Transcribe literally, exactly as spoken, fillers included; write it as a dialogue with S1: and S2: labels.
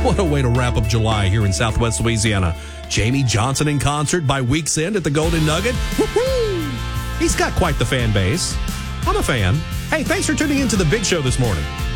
S1: What a way to wrap up July here in Southwest Louisiana. Jamie Johnson in concert by week's end at the Golden Nugget. Woo-hoo! He's got quite the fan base. I'm a fan. Hey, thanks for tuning in to The Big Show this morning.